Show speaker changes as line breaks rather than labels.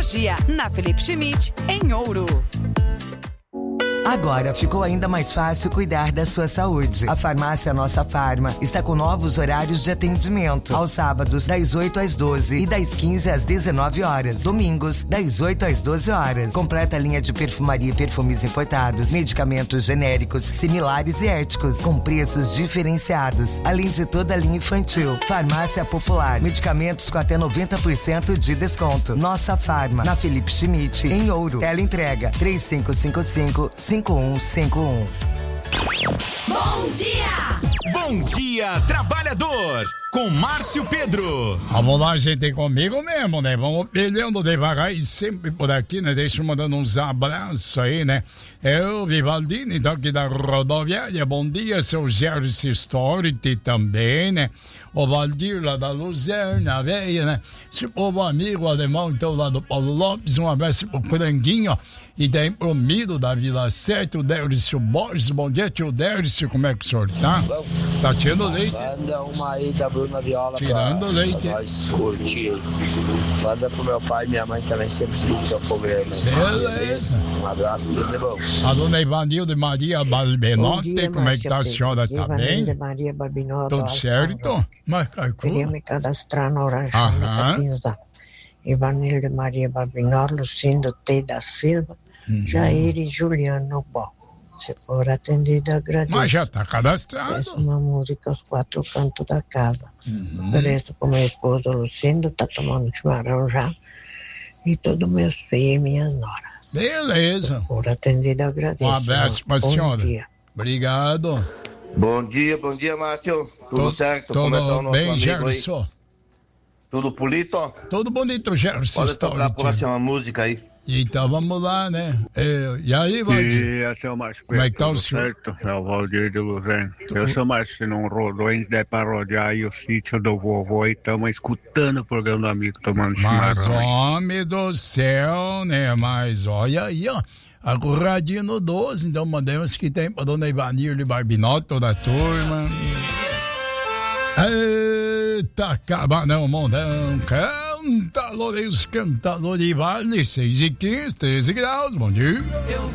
tecnologia, na Felipe Schmidt, em Ouro.
Agora ficou ainda mais fácil cuidar da sua saúde. A farmácia Nossa Farma está com novos horários de atendimento. Aos sábados, das 8 às 12 e das 15 às 19 horas. Domingos, das 8 às 12 horas. Completa linha de perfumaria e perfumes importados, medicamentos genéricos, similares e éticos, com preços diferenciados. Além de toda a linha infantil. Farmácia Popular, medicamentos com até 90% de desconto. Nossa Farma, na Felipe Schmidt, em Ouro. Teleentrega 3555-5151.
Bom dia!
Bom dia, trabalhador! Com Márcio Pedro.
Vamos lá, gente, comigo mesmo, né? Vamos peleando devagar e sempre por aqui, né? Deixa eu mandando uns abraços aí, né? Eu, Vivaldini, então aqui da rodoviária. Bom dia, seu Gerson Storti também, né? O Valdir lá da Luzerna, velho, né? Esse povo amigo alemão, então, lá do Paulo Lopes. Um abraço pro Franguinho. E tem pro Miro da Vila Sete, o Dércio Borges. Bom dia, tio Dércio, como é que o senhor tá? Tá tirando leite?
Manda uma aí da Bruna Viola
tirando leite.
Pra nós curtir. Manda pro meu pai e minha mãe também, sempre escutam o programa.
Beleza.
Um abraço, tudo de bom.
A dona Ivanilda de Maria Balbenotti, como é que tá a senhora? Tá bem?
De Maria Balbinotti.
Tudo certo? Mas,
queria me cadastrar no Oranjão da Pinza. Ivanilda de Maria Balbinotti, Lucindo T. da Silva, Jair e Juliano Bó. Se for atendida, agradeço.
Mas já tá cadastrado.
Peço uma música aos quatro cantos da casa. Ofereço pro meu esposo Lucindo, tá tomando chimarrão já. E todos meus filhos e minha nora.
Beleza.
Se for atendida, agradeço.
Um abraço pra senhora.
Dia.
Obrigado.
Bom dia, Márcio. Tudo certo?
Tudo
Como é que tá o nosso
bem,
amigo
Gerson?
aí? Tudo polito?
Tudo bonito, Gerson.
Pode tocar a próxima música aí.
Então vamos lá, né? E aí, Valdir?
E seu Márcio,
como é que tá o senhor?
Certo, é o Valdir de Luzerna. Eu sou Márcio, se não rodou, a gente deve para rodear aí o sítio do vovô e estamos escutando o programa do amigo tomando chimarrão.
Mas, homem do céu, né? Mas olha aí, ó. A curradinha no 12, então mandamos que tem pra dona Ivanilda de Barbinotto, toda a turma. Eita, acaba não, mondão. Canta, Lourenço, canta, Lorivale, 6h15, 13 graus, bom dia.